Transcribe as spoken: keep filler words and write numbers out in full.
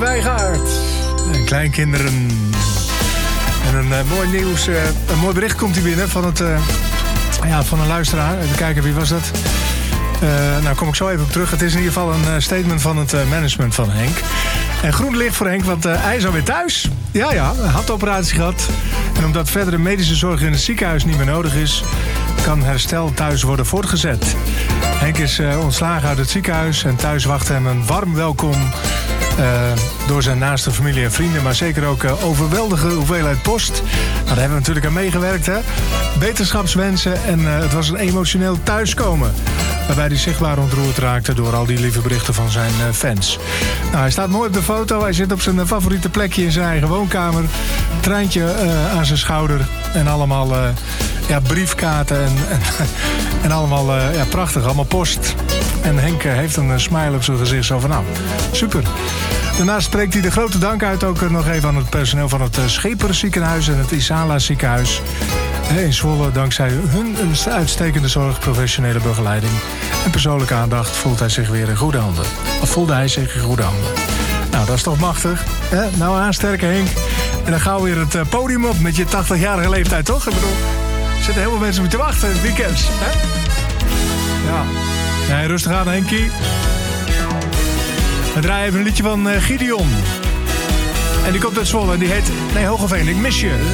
Wijngaard. En kleinkinderen. En een uh, mooi nieuws, uh, een mooi bericht komt hier binnen van, het, uh, ja, van een luisteraar. Even kijken, wie was dat? Uh, nou, kom ik zo even op terug. Het is in ieder geval een uh, statement van het uh, management van Henk. En groen licht voor Henk, want uh, hij is alweer thuis. Ja, ja, een hartoperatie gehad. En omdat verdere medische zorg in het ziekenhuis niet meer nodig is, kan herstel thuis worden voortgezet. Henk is uh, ontslagen uit het ziekenhuis en thuis wacht hem een warm welkom uh, door zijn naaste familie en vrienden, maar zeker ook uh, overweldige hoeveelheid post. Nou, daar hebben we natuurlijk aan meegewerkt, hè. Beterschapswensen en uh, het was een emotioneel thuiskomen, waarbij hij zichtbaar ontroerd raakte door al die lieve berichten van zijn uh, fans. Nou, hij staat mooi op de foto. Hij zit op zijn uh, favoriete plekje in zijn eigen woonkamer. Treintje uh, aan zijn schouder. En allemaal uh, ja, briefkaarten. En, en, en allemaal uh, ja, prachtig. Allemaal post. En Henk uh, heeft een uh, smile op zijn gezicht. Zo van, nou, super. Daarnaast spreekt hij de grote dank uit ook uh, nog even aan het personeel van het uh, Scheperziekenhuis en het Isala ziekenhuis in Zwolle. Dankzij hun uitstekende zorg, professionele begeleiding en persoonlijke aandacht voelt hij zich weer in goede handen. Of voelde hij zich in goede handen. Nou, dat is toch machtig. Hè? Nou, aansterken Henk. En dan gauw weer het uh, podium op met je tachtigjarige leeftijd, toch? Ik bedoel, er zitten heel veel mensen op je te wachten in het weekend. Hè? Ja. Nee, rustig aan, Henkie. We draaien even een liedje van uh, Gideon. En die komt uit Zwolle en die heet... Nee, Hogeveen, ik mis je.